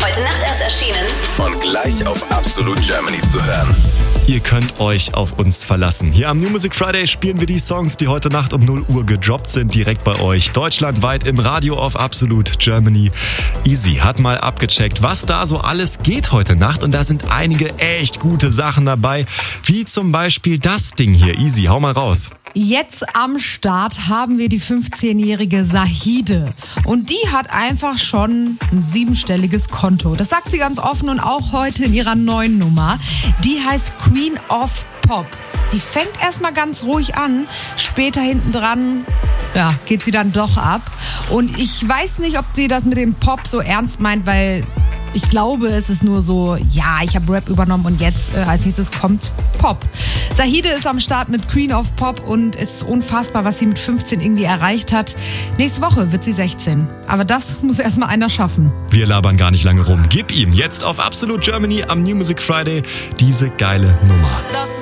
Heute Nacht erst erschienen. Und gleich auf Absolute Germany zu hören. Ihr könnt euch auf uns verlassen. Hier am New Music Friday spielen wir die Songs, die heute Nacht um 0 Uhr gedroppt sind, direkt bei euch. Deutschlandweit im Radio auf Absolute Germany. Easy hat mal abgecheckt, was da so alles geht heute Nacht. Und da sind einige echt gute Sachen dabei, wie zum Beispiel das Ding hier. Easy, hau mal raus. Jetzt am Start haben wir die 15-jährige Zahide. Und die hat einfach schon ein 7-stelliges Konto. Das sagt sie ganz offen und auch heute in ihrer neuen Nummer. Die heißt Queen of Pop. Die fängt erstmal ganz ruhig an. Später hinten dran, ja, geht sie dann doch ab. Und ich weiß nicht, ob sie das mit dem Pop so ernst meint, weil ich glaube, es ist nur so, ja, ich habe Rap übernommen und jetzt als nächstes kommt Pop. Zahide ist am Start mit Queen of Pop und es ist unfassbar, was sie mit 15 irgendwie erreicht hat. Nächste Woche wird sie 16. Aber das muss erstmal einer schaffen. Wir labern gar nicht lange rum. Gib ihm jetzt auf Absolute Germany am New Music Friday diese geile Nummer. Das